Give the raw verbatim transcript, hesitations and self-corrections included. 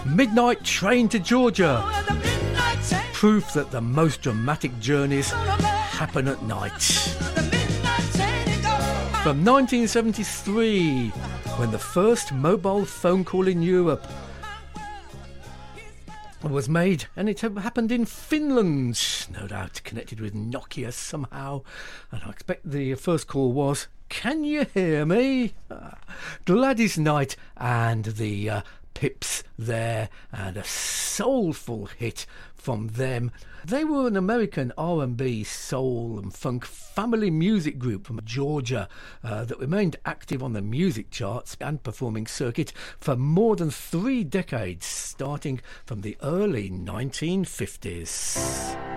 Midnight Train to Georgia. Proof that the most dramatic journeys happen at night. From nineteen seventy-three, when the first mobile phone call in Europe was made, and it happened in Finland, no doubt connected with Nokia somehow, and I expect the first call was, "Can you hear me?" Uh, Gladys Knight and the uh, Pips there, and a soulful hit from them. They were an American R and B, soul and funk family music group from Georgia uh, that remained active on the music charts and performing circuit for more than three decades, starting from the early nineteen fifties.